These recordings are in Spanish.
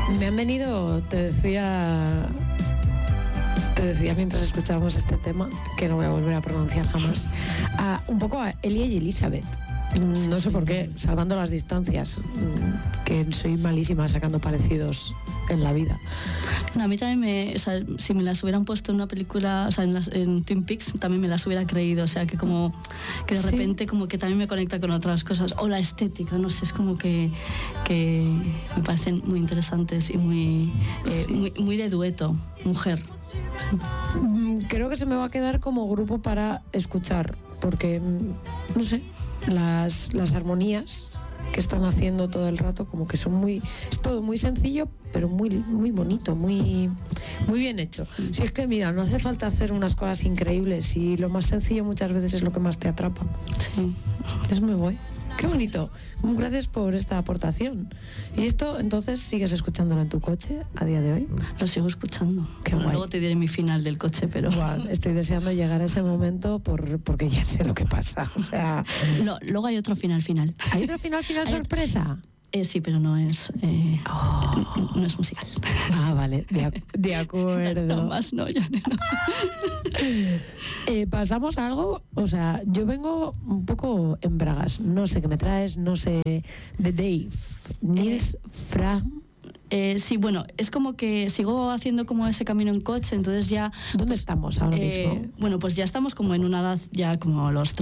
Me han venido, te decía mientras escuchábamos este tema, que no voy a volver a pronunciar jamás, un poco a Elia y Elizabeth. No sé por qué, salvando las distancias, que soy malísima sacando parecidos en la vida. No, a mí también si me las hubieran puesto en una película, o sea, en Twin Peaks, también me las hubiera creído, o sea, que como que de repente como que también me conecta con otras cosas, o la estética, no sé, es como que me parecen muy interesantes y muy de dueto, mujer. Creo que se me va a quedar como grupo para escuchar, porque, no sé, las armonías que están haciendo todo el rato como que son es todo muy sencillo, pero muy bonito, muy bien hecho. Si es que mira, no hace falta hacer unas cosas increíbles y lo más sencillo muchas veces es lo que más te atrapa. Sí. Es muy guay. Qué bonito. Gracias por esta aportación. ¿Y esto entonces sigues escuchándolo en tu coche a día de hoy? Lo sigo escuchando. Qué guay. Luego te diré mi final del coche, pero... Wow, estoy deseando llegar a ese momento porque ya sé lo que pasa. O sea... No, luego hay otro final. ¿Hay otro final sorpresa? Sí, pero no es no es musical. Ah, vale, de acuerdo. No más, no, ya no. Pasamos a algo, o sea, yo vengo un poco en bragas, no sé qué me traes, no sé, de Dave, Nils Fram. Sí, bueno, es como que sigo haciendo como ese camino en coche, entonces ya... ¿Dónde estamos ahora mismo? Bueno, pues ya estamos como en una edad ya como los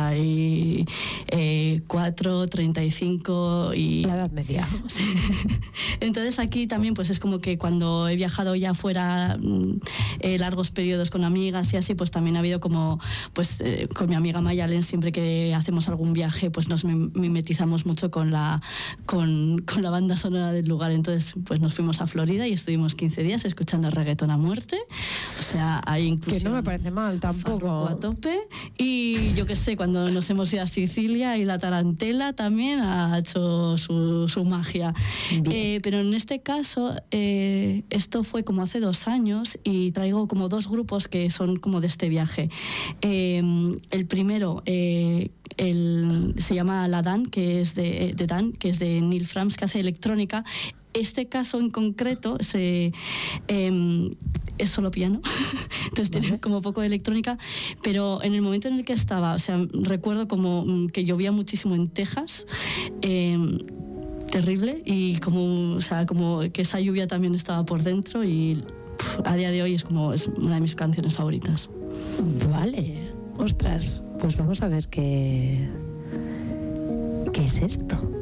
34, 35 y... La edad media. Sí. Entonces aquí también pues es como que cuando he viajado ya fuera largos periodos con amigas y así, pues también ha habido como, pues con mi amiga Mayalen, siempre que hacemos algún viaje, pues nos mimetizamos mucho con la banda sonora del lugar, entonces pues nos fuimos a Florida y estuvimos 15 días escuchando reggaetón a muerte, o sea, hay incluso... Que no me parece mal tampoco. A tope, y yo qué sé, cuando nos hemos ido a Sicilia y la tarantela también ha hecho su magia. Pero en este caso, esto fue como hace 2 años y traigo como 2 grupos que son como de este viaje. El primero... se llama La Dan, que es de Dan, que es de Neil Frams, que hace electrónica. Este caso en concreto es solo piano, entonces tiene como poco de electrónica, pero en el momento en el que estaba, o sea, recuerdo como que llovía muchísimo en Texas, terrible, y como que esa lluvia también estaba por dentro y a día de hoy es una de mis canciones favoritas. Vale, ostras, pues vamos a ver qué es esto.